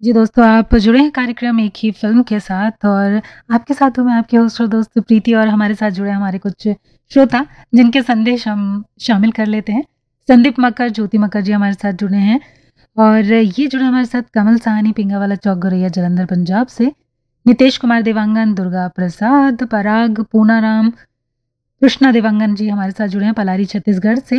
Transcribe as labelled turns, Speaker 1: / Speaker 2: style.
Speaker 1: जी दोस्तों, आप जुड़े हैं कार्यक्रम एक ही फ़िल्म के साथ और आपके साथ हूँ मैं आपकी होस्ट और दोस्त प्रीति और हमारे साथ जुड़े हमारे कुछ श्रोता जिनके संदेश हम शामिल कर लेते हैं। संदीप मक्कर, ज्योति मक्कर जी हमारे साथ जुड़े हैं और ये जुड़े हमारे साथ कमल साहनी, पिंगावाला चौक, गोरैया, जालंधर, पंजाब से। नितेश कुमार देवांगन, दुर्गा प्रसाद, पराग, पूनाराम, कृष्णा देवांगन जी हमारे साथ जुड़े हैं पलारी, छत्तीसगढ़ से।